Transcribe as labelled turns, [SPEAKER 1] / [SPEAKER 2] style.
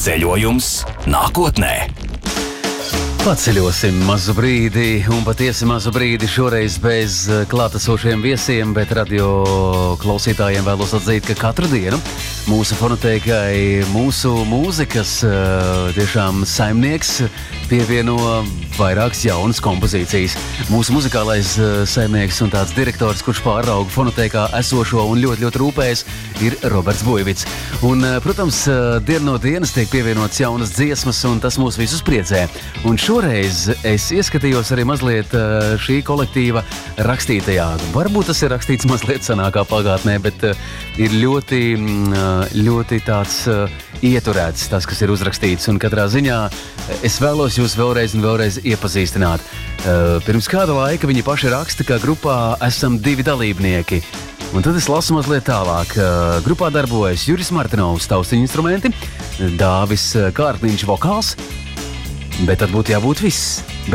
[SPEAKER 1] Ceļojums nākotnē.
[SPEAKER 2] Paceļosim mazu brīdi, un patiesi mazu brīdi šoreiz bez klātesošiem viesiem, bet radio klausītājiem vēlos atzīt, ka katru dienu mūsu fonotēkai, mūsu mūzikas tiešām saimnieks pievieno vairākas jaunas kompozīcijas. Mūsu muzikālais saimnieks un tāds direktors, kurš pārauga fonotēkā esošo un ļoti rūpējas, ir Roberts Buivits. Un, protams, dienu no dienas tiek pievienots jaunas dziesmas, un tas mūs visus priecē. Un šoreiz es ieskatījos arī mazliet šī kolektīva rakstītajā. Varbūt tas ir rakstīts mazliet senākā pagātnē, bet ir ļoti tāds ieturēts tas, kas ir uzrakstīts. Un katrā ziņā es vēlos jūs vēlreiz un vēlreiz iepazīstināt. Pirms kāda laika viņi paši raksta, ka grupā esam 2 dalībnieki. Un tad es lasu mazliet tālāk. Grupā darbojas Juris Martinovs taustiņu instrumenti, Dāvis Kārkliņš vokāls, bet tad būtu jābūt viss.